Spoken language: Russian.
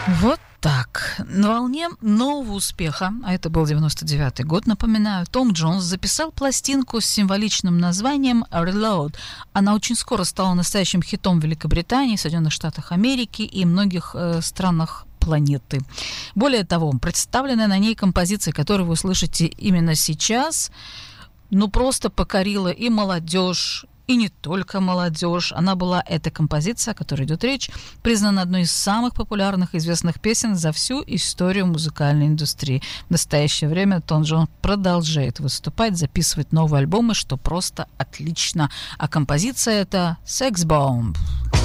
Вот так. На волне нового успеха, а это был 99-й год, напоминаю, Том Джонс записал пластинку с символичным названием «Reload». Она очень скоро стала настоящим хитом в Великобритании, Соединенных Штатах Америки и многих странах планеты. Более того, представленная на ней композиция, которую вы услышите именно сейчас, просто покорила и молодежь, и не только молодежь. Эта композиция, о которой идет речь, признана одной из самых популярных и известных песен за всю историю музыкальной индустрии. В настоящее время Том Джонс продолжает выступать, записывать новые альбомы, что просто отлично. А композиция — это «Sex Bomb».